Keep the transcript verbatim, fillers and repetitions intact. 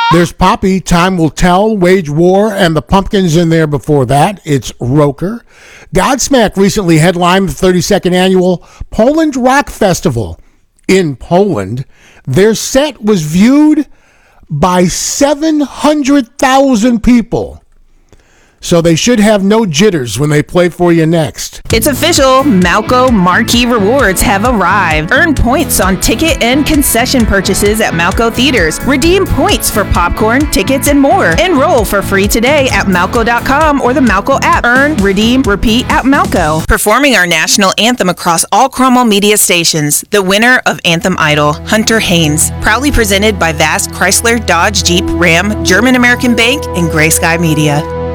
There's Poppy, Time Will Tell, Wage War, and the Pumpkins in there before that. It's Roker. Godsmack recently headlined the thirty-second annual Poland Rock Festival in Poland. Their set was viewed by seven hundred thousand people. So they should have no jitters when they play for you next. It's official. Malco Marquee Rewards have arrived. Earn points on ticket and concession purchases at Malco Theaters. Redeem points for popcorn, tickets, and more. Enroll for free today at Malco dot com or the Malco app. Earn, redeem, repeat at Malco. Performing our national anthem across all Cromwell media stations, the winner of Anthem Idol, Hunter Haynes. Proudly presented by Vast Chrysler, Dodge, Jeep, Ram, German American Bank, and Gray Sky Media.